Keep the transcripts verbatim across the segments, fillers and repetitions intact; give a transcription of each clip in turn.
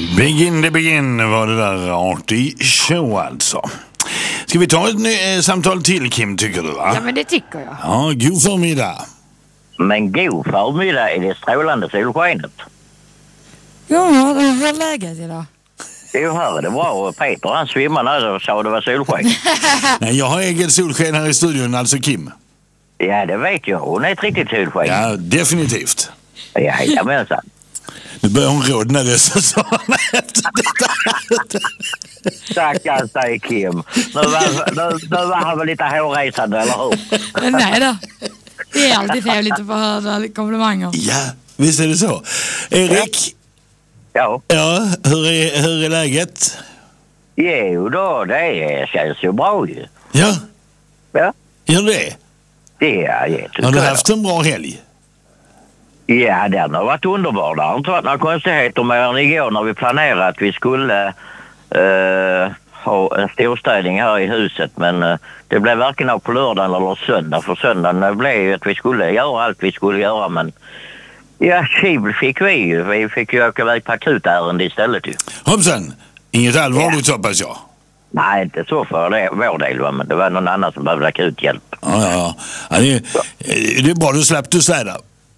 Begin the begin var det där artig show alltså. Ska vi ta ett ny, eh, samtal till, Kim, tycker du, va? Ja, men det tycker jag. Ja, god förmiddag. Men god förmiddag är det strålande solskenet. Ja, hur är läget idag? Jo, här är det bra. Och Peter, han svimmade när jag sa det var solsken. Nej, jag har egen solsken här i studion, alltså Kim. Ja, det vet jag. Hon är ett riktigt solsken. Ja, definitivt. Ja, jajamensan. Nu börjar hon rodna det så sa han efter detta. Stackars dig, Kim. Nu var, nu, nu var han väl lite hårresande, eller hur? Nej då. Det är alltid trevligt att få höra komplimanger. Ja, visst är det så. Erik? Ja. Ja, hur är, hur är läget? Jo då, det känns ju bra ju. Ja, Ja, gör det? det är jättekul. Har du haft en bra helg? Ja, den har varit underbar. Det har inte varit några konstigheter mer än igår när vi planerade att vi skulle uh, ha en storstädning här i huset. Men uh, det blev varken av på lördagen eller söndag. För söndagen blev ju att vi skulle göra allt vi skulle göra. Men ja, kibel fick vi ju. Vi fick ju åka iväg på akutärende istället ju. Hoppsan, inget allvarligt Ja. hoppas jag. Nej, inte så för det, vår del, va? Men det var någon annan som behövde akut hjälp. Ja, ja, ja. ja det, är, det är bra, du slapp du städa.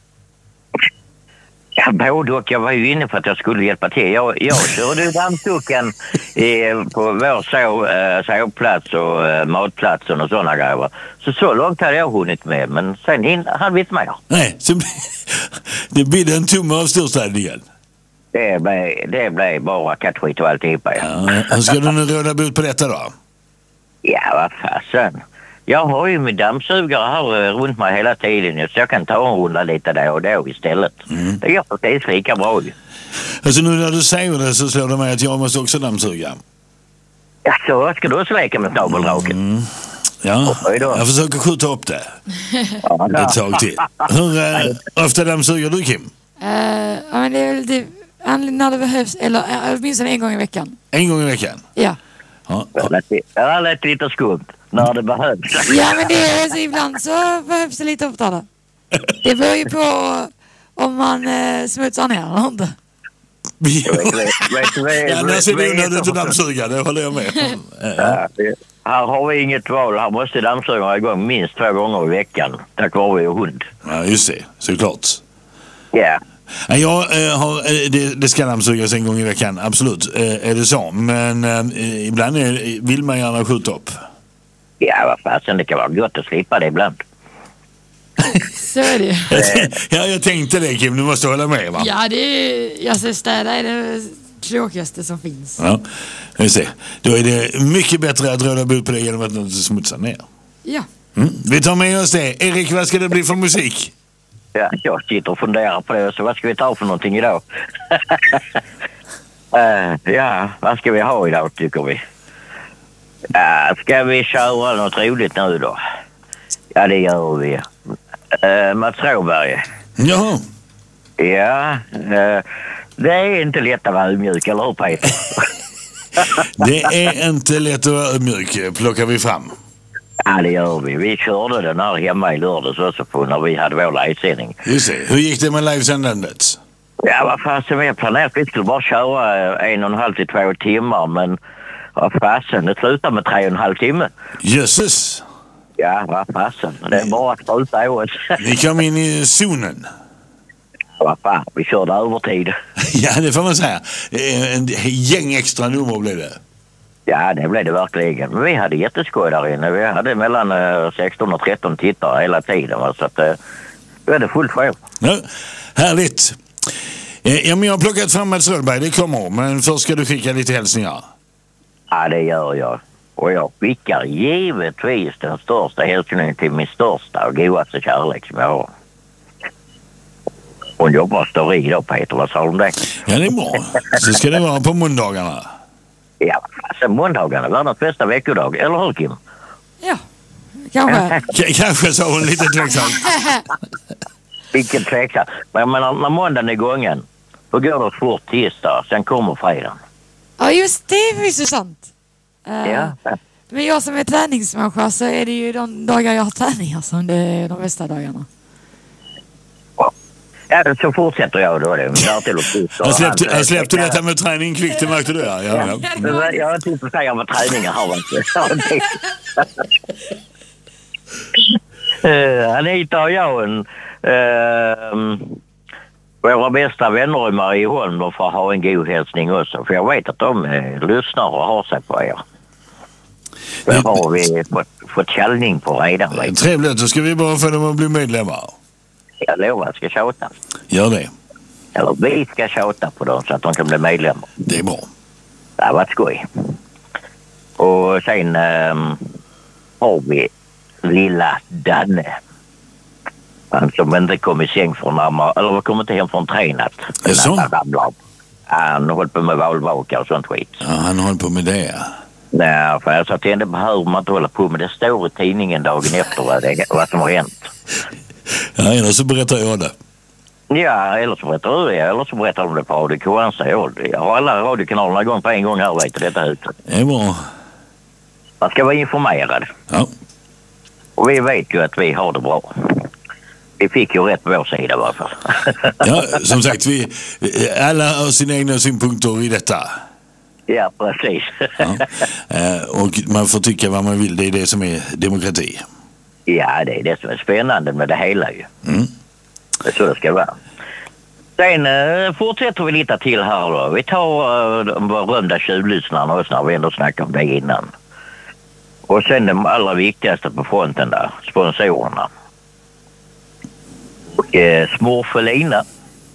Ja, både och. Jag var ju inne på att jag skulle hjälpa till. Jag, jag körde dammsucken eh, på vår sov, eh, sovplats och eh, matplatsen och sådana grejer. Så så långt hade jag hunnit med, men sen in, hade vi inte mer. Nej, så, det blir en tumme av storstädningen. Det blev, det blev bara kattskit och alltihopa. Ja, Ja, ska du nu råda bot på detta då? ja vad fasen. Jag har ju min dammsugare här eh, runt mig hela tiden, så jag kan ta en runda lite där och då istället. Mm. Det gör precis lika bra ju. Alltså nu när du säger det så slår det mig att jag måste också dammsuga. Ja, så ska du också leka med snabeldraken. Mm. Ja, jag försöker skjuta upp det ett tag till. Hur äh, ofta dammsuger du, Kim? Uh, ja, men det är väl det, när det behövs, eller uh, minst en gång i veckan. En gång i veckan? Ja. Ja, ja. Det har lät lite skumt när det behövs. Ja, men det är så ibland så behövs det lite oftare. Det beror ju på om man uh, smutsar ner eller inte. Ja, där ser det onödigt att dammsuga, det håller jag med. Ja, det, här har vi inget val. Här måste dammsuga igång minst två gånger i veckan. Tack vare vi är hund. Ja, just det. Såklart. Ja. Ja, jag äh, har, äh, det, det ska dammsugas en gång i veckan, absolut. Äh, är det så? Men äh, ibland är, vill man gärna skjuta upp. Ja, vad fasen, det kan vara gott att slippa det ibland. Så är det. Ja, jag tänkte det, Kim. Du måste hålla med, va? Ja, det är... Jag ser städa är det tråkigaste som finns. Ja, jag ser. Då är det mycket bättre att råda bot på det genom att inte smutsa ner. Ja. Mm. Vi tar med oss det. Erik, vad ska det bli för musik? Ja, jag sitter och funderar på det. Så vad ska vi ta för någonting idag? uh, ja, vad ska vi ha idag, tycker vi? Uh, ska vi köra något roligt nu då? Ja, det gör vi. Uh, Mats Råberg. Jaha. Ja, uh, det är inte lätt att vara ödmjuk, eller hur, Peter? Det är inte lätt att vara ödmjuk, plockar vi fram. Ja, det gör vi. Vi körde den här hemma i lördags också på när vi hade vår livesändning. Just det. Hur gick det med livesändandet? Ja, vad fasen, vi har planerat att vi skulle bara köra en och en halv till två timmar, men vad fasen, det slutar med tre och en halv timme. Jösses. Ja, vad fasen. Det är bara att sluta åt. Vi kom in i zonen. Vad fan, vi körde övertid. Ja, det får man säga. En gäng extra nummer blev det. Ja, det blev det verkligen. Men vi hade jätteskoj där inne. Vi hade mellan sexton och tretton tittare hela tiden. Va? Så att det är det fullt själv. Ja, härligt. Ja, men jag har plockat fram Mats Råberg, det kommer. Men först ska du skicka lite hälsningar. Ja, det gör jag. Och jag skickar givetvis den största hälsningen till min största och godaste kärlek som jag har. Hon jobbar större i då, Peter. Vad sa du om det? Ja, det är bra. Så ska det vara på måndagarna. Ja, alltså måndagarna, världens bästa veckodag. Eller hur, Kim? Ja, kanske. K- kanske sa hon lite tveksamt. Vilken tveksam. Men jag menar, när måndagen är gången, då går det fort tisdag, sen kommer fredagen. Ja, just det är ju sant. Uh, ja. Men jag som är träningsmänniska så är det ju de dagar jag har träningar som det är de bästa dagarna. Ja, så fortsätter jag då. Det. Jag släppte, jag släppte detta med träning kvickt, det märkte du. Ja, ja, ja. Jag har inte säga vad träningen har varit. uh, Anita och jag en, uh, våra bästa vänner i Marieholm och får ha en god hälsning också. För jag vet att de uh, lyssnar och har sig på er. Det har vi fått, fått källning på redan. Vet. Trevligt, så ska vi bara få dem att bli medlemmar. Jag lovar, jag ska tjata. Gör det. Eller vi ska tjata på dem så att de kan bli medlemmar. Det är bra. Det har varit skoj. Och sen um, har vi lilla Danne. Han som inte kom i säng från namn, eller kom inte hem från tränat. Han håller på med valvakar och sånt skit. Ja, han håller på med det. Nej, för jag sa till henne, behöver man inte hålla på med det. Står i tidningen dagen efter vad, det, vad som har hänt. Ja, eller så berättar jag det. Ja, eller så berättar du det. Eller så berättar de det på Radio K N C. Jag har alla radiokanalerna igång på en gång här, vet du, detta huset. Det är bra. Man ska vara informerad. Ja. Och vi vet ju att vi har det bra. Vi fick ju rätt på vår sida i alla fall. Ja, som sagt, vi alla har sina egna synpunkter i detta. Ja, precis. Ja. Och man får tycka vad man vill. Det är det som är demokrati. Ja, det är det som är spännande med det hela ju. Mm. Det är så det ska vara. Sen uh, fortsätter vi lite till här då. Vi tar uh, de berömda tjuvlyssnarna och när vi ändå snackade om det innan. Och sen de allra viktigaste på fronten där, sponsorerna. Och uh, Smurfelina,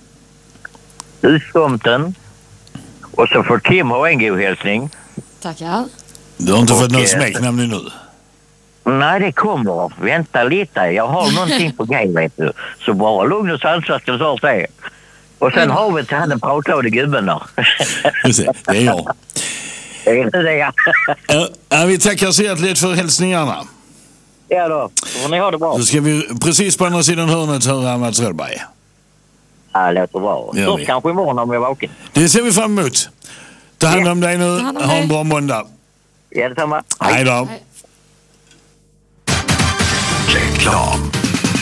Hustomten, och så får Kim ha en god hälsning. Tackar. Du har inte och, fått någon uh, smeknamn nu? Nej, det kommer. Vänta lite. Jag har någonting på grej, vet du. Så bara lugn och sansat ska snart det. Och sen har vi till han den pratlåde gubben där. Det är jag. Det är det, ja. Ja, vi tackar så hjärtligt för hälsningarna. Ja då, så får ni ha det bra. Så ska vi precis på andra sidan hörnet höra Mats Rödberg. Ja, det låter bra. Så kanske imorgon om jag var vaken. Det ser vi fram emot. Ta hand om dig nu. Ha en bra måndag. Ja, detsamma. Hej då. Reklam.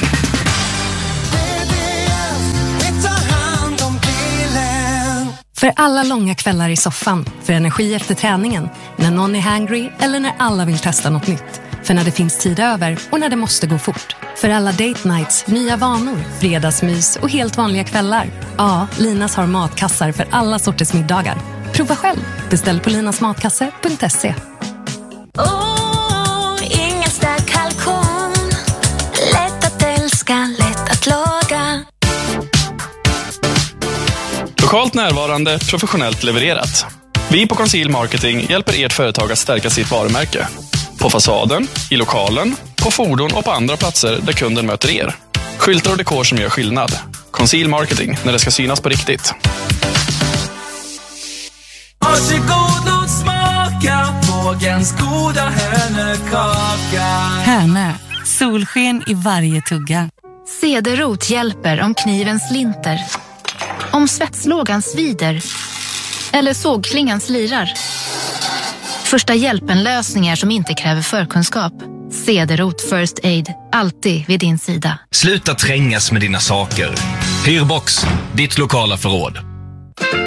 För alla långa kvällar i soffan, för energi efter träningen, när någon är hangry eller när alla vill testa något nytt. För när det finns tid över och när det måste gå fort. För alla date nights, nya vanor, fredagsmys och helt vanliga kvällar. Ja, Linas har matkassar för alla sorters middagar. Prova själv. Beställ på linasmatkasse punkt se. Oh, inga stark kalkon. Lätt att älska, lätt att laga. Lokalt närvarande, professionellt levererat. Vi på Conceal Marketing hjälper ert företag att stärka sitt varumärke. På fasaden, i lokalen, på fordon och på andra platser där kunden möter er. Skyltar och dekor som gör skillnad. Conceal Marketing, när det ska synas på riktigt. Varsågod, låt smaka Bågens goda hönökaka. Hönö, solsken i varje tugga. Cederrot hjälper om kniven slinter, om svetslågan svider eller sågklingan slirar. Första hjälpen-lösningar som inte kräver förkunskap. Cederrot First Aid, alltid vid din sida. Sluta trängas med dina saker. Hyrbox, ditt lokala förråd.